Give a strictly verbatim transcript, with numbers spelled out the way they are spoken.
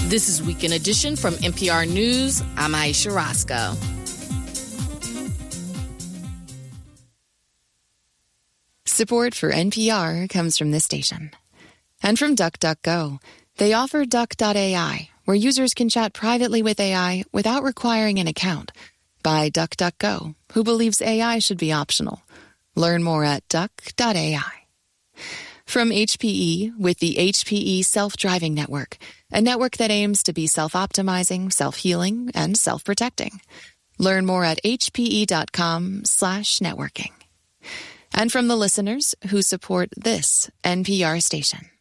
This is Weekend Edition from N P R News. I'm Aisha Roscoe. Support for N P R comes from this station. And from DuckDuckGo. They offer Duck dot A I, where users can chat privately with A I without requiring an account. By DuckDuckGo, who believes A I should be optional. Learn more at duck dot A I. From H P E, with the H P E Self-Driving Network, a network that aims to be self-optimizing, self-healing, and self-protecting. Learn more at hpe.com slash networking. And from the listeners who support this N P R station.